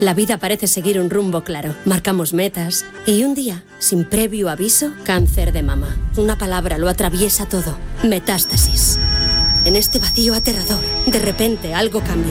La vida parece seguir un rumbo claro. Marcamos metas y un día, sin previo aviso, cáncer de mama. Una palabra lo atraviesa todo. Metástasis. En este vacío aterrador, de repente algo cambia.